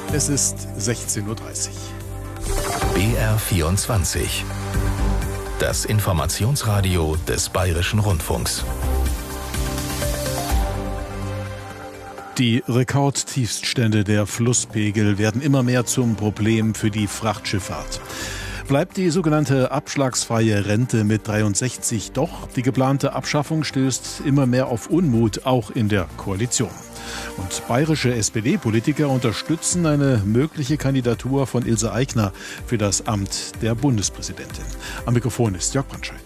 Es ist 16:30 Uhr. BR24. Das Informationsradio des Bayerischen Rundfunks. Die Rekordtiefststände der Flusspegel werden immer mehr zum Problem für die Frachtschifffahrt. Bleibt die sogenannte abschlagsfreie Rente mit 63 doch? Die geplante Abschaffung stößt immer mehr auf Unmut, auch in der Koalition. Und bayerische SPD-Politiker unterstützen eine mögliche Kandidatur von Ilse Aigner für das Amt der Bundespräsidentin. Am Mikrofon ist Jörg Brandscheid.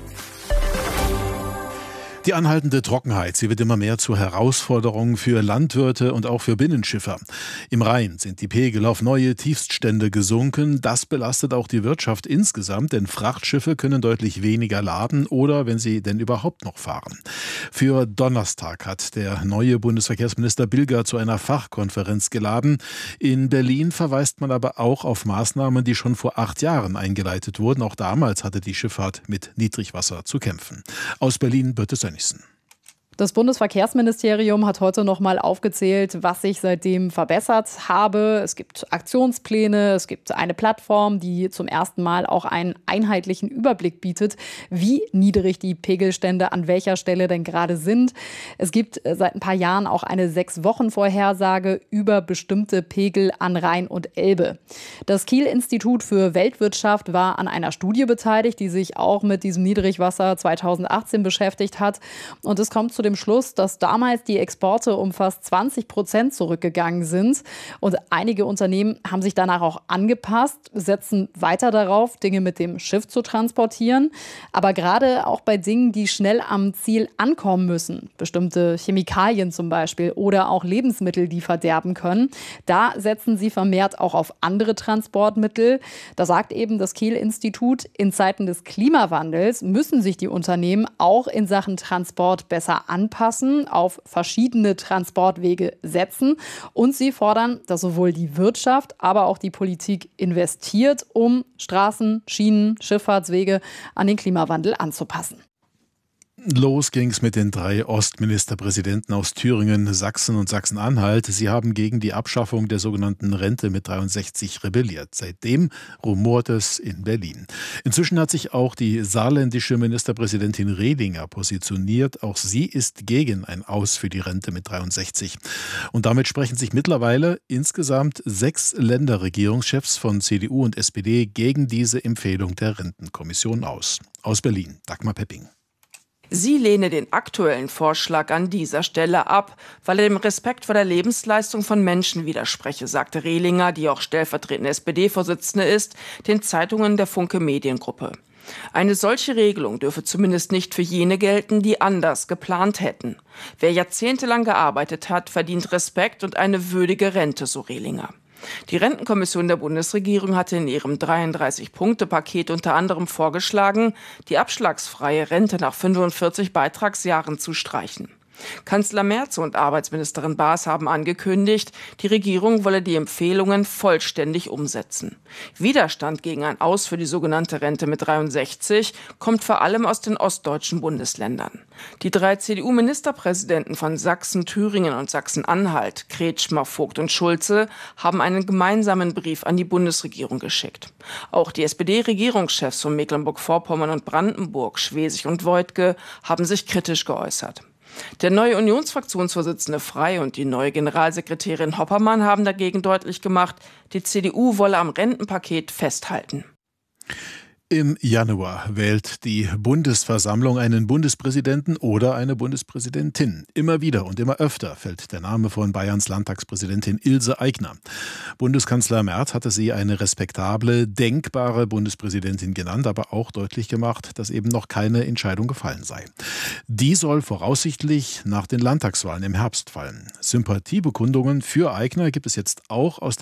Die anhaltende Trockenheit, sie wird immer mehr zur Herausforderung für Landwirte und auch für Binnenschiffer. Im Rhein sind die Pegel auf neue Tiefststände gesunken. Das belastet auch die Wirtschaft insgesamt, denn Frachtschiffe können deutlich weniger laden oder wenn sie denn überhaupt noch fahren. Für Donnerstag hat der neue Bundesverkehrsminister Bilger zu einer Fachkonferenz geladen. In Berlin verweist man aber auch auf Maßnahmen, die schon vor 8 Jahren eingeleitet wurden. Auch damals hatte die Schifffahrt mit Niedrigwasser zu kämpfen. Aus Berlin Birte Sönnigsen. Das Bundesverkehrsministerium hat heute noch mal aufgezählt, was sich seitdem verbessert habe. Es gibt Aktionspläne, es gibt eine Plattform, die zum ersten Mal auch einen einheitlichen Überblick bietet, wie niedrig die Pegelstände an welcher Stelle denn gerade sind. Es gibt seit ein paar Jahren auch eine 6-Wochen-Vorhersage über bestimmte Pegel an Rhein und Elbe. Das Kiel-Institut für Weltwirtschaft war an einer Studie beteiligt, die sich auch mit diesem Niedrigwasser 2018 beschäftigt hat. Und es kommt zu dem Schluss, dass damals die Exporte um fast 20% zurückgegangen sind. Und einige Unternehmen haben sich danach auch angepasst, setzen weiter darauf, Dinge mit dem Schiff zu transportieren. Aber gerade auch bei Dingen, die schnell am Ziel ankommen müssen, bestimmte Chemikalien zum Beispiel oder auch Lebensmittel, die verderben können, da setzen sie vermehrt auch auf andere Transportmittel. Da sagt eben das Kiel-Institut, in Zeiten des Klimawandels müssen sich die Unternehmen auch in Sachen Transport besser anpassen, auf verschiedene Transportwege setzen und sie fordern, dass sowohl die Wirtschaft, aber auch die Politik investiert, um Straßen, Schienen, Schifffahrtswege an den Klimawandel anzupassen. Los ging's mit den 3 Ostministerpräsidenten aus Thüringen, Sachsen und Sachsen-Anhalt. Sie haben gegen die Abschaffung der sogenannten Rente mit 63 rebelliert. Seitdem rumort es in Berlin. Inzwischen hat sich auch die saarländische Ministerpräsidentin Rehlinger positioniert. Auch sie ist gegen ein Aus für die Rente mit 63. Und damit sprechen sich mittlerweile insgesamt 6 Länderregierungschefs von CDU und SPD gegen diese Empfehlung der Rentenkommission aus. Aus Berlin, Dagmar Pepping. Sie lehne den aktuellen Vorschlag an dieser Stelle ab, weil er dem Respekt vor der Lebensleistung von Menschen widerspreche, sagte Rehlinger, die auch stellvertretende SPD-Vorsitzende ist, den Zeitungen der Funke Mediengruppe. Eine solche Regelung dürfe zumindest nicht für jene gelten, die anders geplant hätten. Wer jahrzehntelang gearbeitet hat, verdient Respekt und eine würdige Rente, so Rehlinger. Die Rentenkommission der Bundesregierung hatte in ihrem 33-Punkte-Paket unter anderem vorgeschlagen, die abschlagsfreie Rente nach 45 Beitragsjahren zu streichen. Kanzler Merz und Arbeitsministerin Baas haben angekündigt, die Regierung wolle die Empfehlungen vollständig umsetzen. Widerstand gegen ein Aus für die sogenannte Rente mit 63 kommt vor allem aus den ostdeutschen Bundesländern. Die 3 CDU-Ministerpräsidenten von Sachsen, Thüringen und Sachsen-Anhalt, Kretschmer, Vogt und Schulze, haben einen gemeinsamen Brief an die Bundesregierung geschickt. Auch die SPD-Regierungschefs von Mecklenburg-Vorpommern und Brandenburg, Schwesig und Woidke, haben sich kritisch geäußert. Der neue Unionsfraktionsvorsitzende Frey und die neue Generalsekretärin Hoppermann haben dagegen deutlich gemacht, die CDU wolle am Rentenpaket festhalten. Im Januar wählt die Bundesversammlung einen Bundespräsidenten oder eine Bundespräsidentin. Immer wieder und immer öfter fällt der Name von Bayerns Landtagspräsidentin Ilse Aigner. Bundeskanzler Merz hatte sie eine respektable, denkbare Bundespräsidentin genannt, aber auch deutlich gemacht, dass eben noch keine Entscheidung gefallen sei. Die soll voraussichtlich nach den Landtagswahlen im Herbst fallen. Sympathiebekundungen für Aigner gibt es jetzt auch aus